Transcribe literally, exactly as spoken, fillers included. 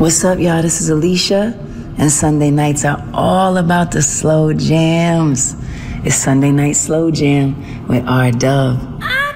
What's up, y'all? This is Alicia, and Sunday nights are all about the slow jams. It's Sunday Night Slow Jam with R Dub.